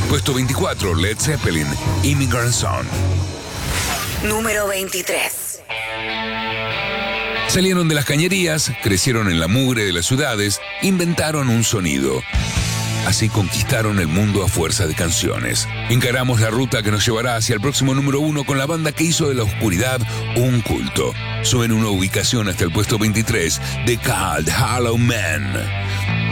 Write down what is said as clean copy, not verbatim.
Puesto 24, Led Zeppelin, Immigrant Song. Número 23. Salieron de las cañerías, crecieron en la mugre de las ciudades, inventaron un sonido. Así conquistaron el mundo a fuerza de canciones. Encaramos la ruta que nos llevará hacia el próximo número 1 con la banda que hizo de la oscuridad un culto. Suben una ubicación hasta el puesto 23 de Cold Hollow Man.